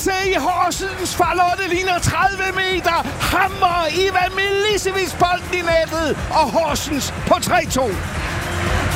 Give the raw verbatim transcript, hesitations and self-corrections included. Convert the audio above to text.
klasse i Horsens. Charlotte ligner tredive meter. Hammer Ivan Milicevic bolden i nettet. Og Horsens på tre to.